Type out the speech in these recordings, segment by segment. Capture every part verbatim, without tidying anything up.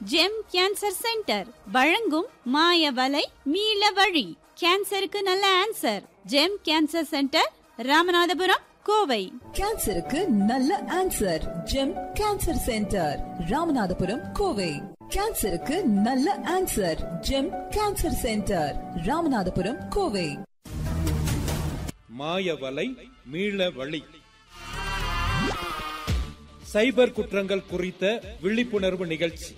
GeM cancer centre வழங்கும் மாய வலை மீள வழி. கேன்சருக்கு நல்ல answer. GeM cancer centre, Ramanathapuram, Kovai. கேன்சருக்கு நல்ல answer. GeM cancer centre, Ramanathapuram, Kovai. கேன்சருக்கு நல்ல answer. GeM cancer centre, Ramanathapuram, Kovai. மாயவலை மீள வழி. சைபர் குற்றங்கள் குறித்த விழிப்புணர்வு நிகழ்ச்சி.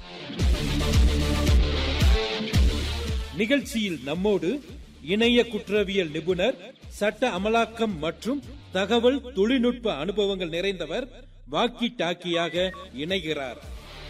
நிகழ்ச்சியில் நம்மோடு இணைய குற்றவியல் நிபுணர், சட்ட அமலாக்கம் மற்றும் தகவல் தொழில்நுட்ப அனுபவங்கள் நிறைந்தவர் வாக்கி டாக்கியாக இணைகிறார்.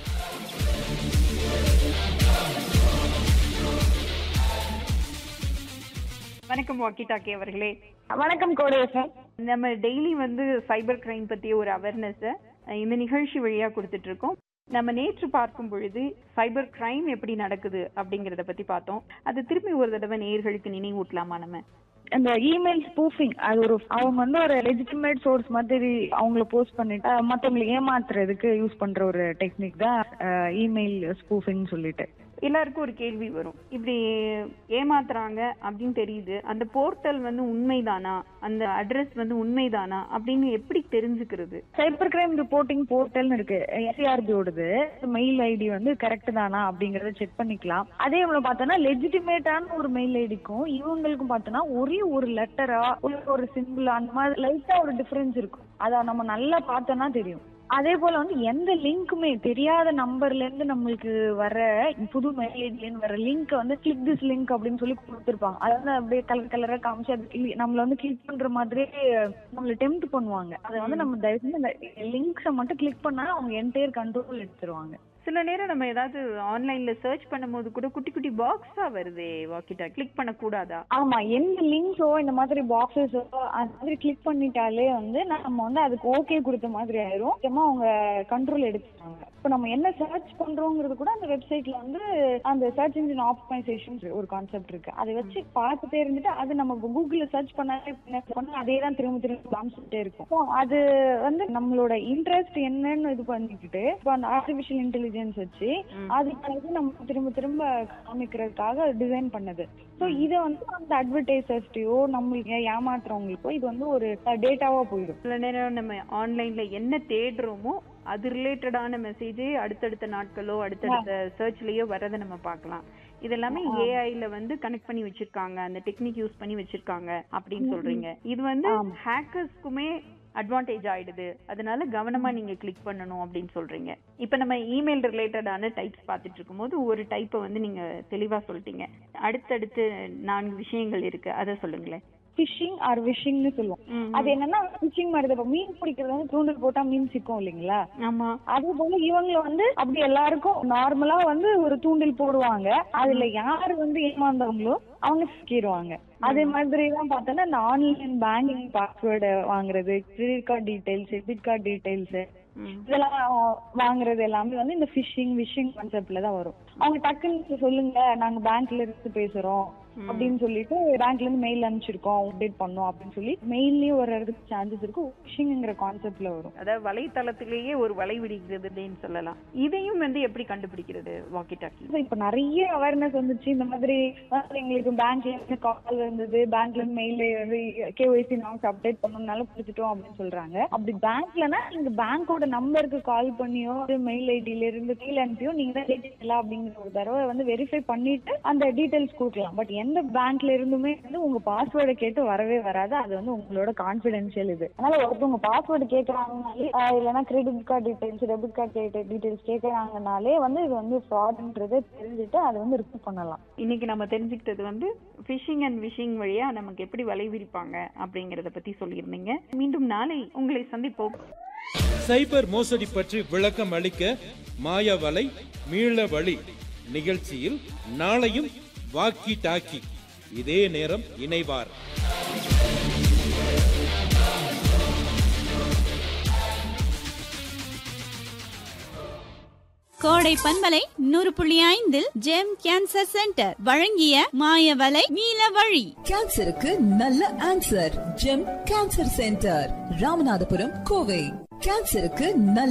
வணக்கம் வாக்கி டாக்கி அவர்களே. வணக்கம் கோடேசன். நம்ம டெய்லி வந்து சைபர் கிரைம் பத்திய ஒரு அவேர்னஸ் இந்த நிகழ்ச்சி வழியா கொடுத்துட்டு இருக்கோம். நம்ம நேற்று பார்க்கும் பொழுது சைபர் கிரைம் எப்படி நடக்குது அப்படிங்கறத பத்தி பார்த்தோம். அது திருப்பி ஒரு தடவை நேயர்களுக்கு நினைவூட்டலாமா? நம்ம அந்த இமெயில் ஸ்பூஃபிங், அது ஒரு அவங்க வந்து ஒரு லெஜிட்டிமேட் சோர்ஸ் மாதிரி அவங்கள போஸ்ட் பண்ணிட்டு மத்தவங்களை ஏமாத்துறதுக்கு யூஸ் பண்ற ஒரு டெக்னிக் தான் இமெயில் ஸ்பூஃபிங் சொல்லிட்டு. எல்லாருக்கும் ஒரு கேள்வி வரும், இப்படி ஏமாத்துறாங்க அப்படின்னு தெரியுது, அந்த போர்ட்டல் வந்து உண்மைதானா, அந்த அட்ரஸ் வந்து உண்மைதானா அப்படின்னு எப்படி தெரிஞ்சுக்கிறது? சைபர் கிரைம் ரிப்போர்ட்டிங் போர்ட்டல் இருக்கு, எஸ்சிஆர்பியோடது. மெயில் ஐடி வந்து கரெக்ட் தானா அப்படிங்கறத செக் பண்ணிக்கலாம். அதே இவ்வளவு பார்த்தோம்னா லெஜிட்டிமேட்டான ஒரு மெயில் ஐடிக்கும் இவங்களுக்கும் பார்த்தோம்னா ஒரே ஒரு லெட்டரா ஒரு சிம்பிள் அந்த மாதிரி லைட்டா ஒரு டிஃபரன்ஸ் இருக்கும். அத நம்ம நல்லா பார்த்தோம்னா தெரியும். அதே போல வந்து எந்த லிங்க்குமே தெரியாத நம்பர்ல இருந்து நம்மளுக்கு வர புது மெயில் ஐடில இருந்து வர லிங்க் வந்து கிளிக் திஸ் லிங்க் அப்படின்னு சொல்லி கொடுத்துருப்பாங்க. அதாவது அப்படியே கலர் கலரா காமிச்சு அது நம்மள வந்து கிளிக் பண்ற மாதிரியே நம்மள டெம்ப்ட் பண்ணுவாங்க. அதை வந்து நம்ம தயவு செஞ்சு அந்த லிங்க்ஸை மட்டும் கிளிக் பண்ணா அவங்க என்டையர் கண்ட்ரோல் எடுத்துருவாங்க. சில நேரம் நம்ம ஏதாவது ஆன்லைன்ல சர்ச் பண்ணும்போது கூட குட்டி குட்டி பாக்ஸா வருதே வாக்கிட்டா, கிளிக் பண்ண கூடாதா? ஆமா, எந்த லிங்க்ஸோ இந்த மாதிரி பாக்ஸஸோ அந்த மாதிரி கிளிக் பண்ணிட்டாலே வந்து நம்ம வந்து அதுக்கு ஓகே கொடுத்த மாதிரி ஆயிரும். முக்கியமா அவங்க கண்ட்ரோல் எடுத்துட்டாங்க. இப்ப நம்ம என்ன சர்ச் பண்றோங்கிறது கூட அந்த வெப்சைட்ல வந்து அந்த சர்ச் இன்ஜின் ஆப்டிமைசேஷன் ஒரு கான்செப்ட் இருக்கு. அதை வச்சு பார்த்துட்டே இருந்துட்டு அது நம்ம கூகுள்ல சர்ச் பண்ணாலே அதே தான் திரும்ப திரும்ப காமிச்சுட்டே இருக்கும். அது வந்து நம்மளோட இன்ட்ரெஸ்ட் என்னன்னு இது பண்ணிக்கிட்டு இப்போ அந்த ஆர்டிபிஷியல் இன்டெலிஜென்ஸ் வச்சு அதுக்கு நம்ம திரும்ப திரும்ப காமிக்கிறதுக்காக டிசைன் பண்ணது. சோ இத வந்து அந்த அட்வர்டைசர்ஸ்டையோ நம்மளுக்கு ஏமாத்துறவங்களுக்கோ இது வந்து ஒரு டேட்டாவா போயிடும். சில நேரம் நம்ம ஆன்லைன்ல என்ன தேடுறோமோ அது ரிலேட்டடான மெசேஜே அடுத்தடுத்த நாட்களோ அடுத்தடுத்த சர்ச்லயோ வரதை நம்ம பார்க்கலாம். இது எல்லாமே ஏஐல வந்து கனெக்ட் பண்ணி வச்சிருக்காங்க, அந்த டெக்னிக் யூஸ் பண்ணி வச்சிருக்காங்க அப்படின்னு சொல்றீங்க. இது வந்து ஹேக்கர்ஸ்க்குமே அட்வான்டேஜ் ஆயிடுது, அதனால கவனமா நீங்க கிளிக் பண்ணணும் அப்படின்னு சொல்றீங்க. இப்ப நம்ம இமெயில் ரிலேட்டடான டைப்ஸ் பார்த்துட்டு இருக்கும்போது ஒரு டைப்பை வந்து நீங்க தெளிவா சொல்லிட்டீங்க. அடுத்தடுத்து நான்கு விஷயங்கள் இருக்கு, அதை சொல்லுங்களேன். ஃபிஷிங் ஆர் விஷிங்னு சொல்லுவோம். அது என்னன்னா ஃபிஷிங் மாதிரி தான். மீன் பிடிக்கிறது வந்து தூண்டில் போட்டா மீன் சிக்கும் இல்லைங்களா? ஆமா. அதே போல இவங்க வந்து அப்படி எல்லாருக்கும் நார்மலா வந்து ஒரு தூண்டில் போடுவாங்க. அதுல யாரு வந்து ஏமாந்தவங்களோ அவங்க சிக்கிடுவாங்க. அதே மாதிரி தான் பார்த்தோன்னா இந்த ஆன்லைன் பேங்கிங் பாஸ்வேர்டு வாங்குறது, credit card details, debit card details இதெல்லாம் வாங்குறது எல்லாமே வந்து இந்த ஃபிஷிங் விஷிங் கான்செப்ட்ல தான் வரும். அவங்க டக்குன்னு சொல்லுங்க நாங்க பேங்க்ல இருந்து பேசுறோம் அப்படின்னு சொல்லிட்டு பேங்க்ல இருந்து மெயில் அனுப்பிச்சிருக்கோம் அப்டேட் பண்ணோம் அப்படின்னு சொல்லி மெயில்லயே வர்றதுக்கு சான்சஸ் இருக்கு. ஃபிஷிங்ங்கிற கான்செப்ட்ல வரும். அதாவது வலைத்தளத்திலேயே ஒரு வலை விடுகிறதுன்னு சொல்லலாம். இதையும் வந்து எப்படி கண்டுபிடிக்கிறது வாக்கி டாக்கி? இப்ப நிறைய அவேர்னஸ் வந்துச்சு. இந்த மாதிரி எங்களுக்கு பேங்க்ல இருந்து கால் வந்தது, பேங்க்ல இருந்து மெயில் வந்து கேஒய்சி நாங்க அப்டேட் பண்ணணும்னால கொடுத்துட்டோம் அப்படின்னு சொல்றாங்க. அப்படி பேங்க்லனா நீங்க பேங்கோட நம்பருக்கு கால் பண்ணியோ மெயில் ஐடில இருந்து கீழே அனுப்பியோ நீங்க தான் டீடைல் அப்படிங்கிற ஒரு தடவை வந்து வெரிஃபை பண்ணிட்டு அந்த டீடைல்ஸ் கொடுக்கலாம். பட் எந்த பேங்க்ல இருந்துமே வந்து உங்க பாஸ்வேர்டை கேட்டு வரவே வராது. அது வந்து உங்களோட கான்பிடென்ஷியல். இது அதனால ஒருத்தவங்க பாஸ்வேர்டு கேட்கறாங்கனாலே இல்லைன்னா credit card details, debit card details கேட்கறாங்கனாலே வந்து இது வந்து ஃப்ராட்ன்றதை தெரிஞ்சுட்டு அதை வந்து ரிப்போர்ட் பண்ணலாம். இன்னைக்கு நம்ம தெரிஞ்சுக்கிட்டது வந்து ஃபிஷிங் அண்ட் விஷிங் வழியா நமக்கு எப்படி வலை விரிப்பாங்க அப்படிங்கறத பத்தி சொல்லியிருந்தீங்க. மீண்டும் நாளை உங்களை சந்திப்போம். சைபர் மோசடி பற்றி விளக்கம் அளிக்க மாய வலை மீள வழி நிகழ்ச்சியில் நாளையும் வாக்கி டாக்கி இதே நேரம் இணைவார். கோடை பண்பலை நூறு புள்ளி ஐந்தில் ஜெம் கேன்சர் சென்டர் வழங்கிய மாய வலை மீள வழி. கேன்சருக்கு நல்ல answer. GeM cancer centre, Ramanathapuram, Kovai. கேன்சருக்கு நல்ல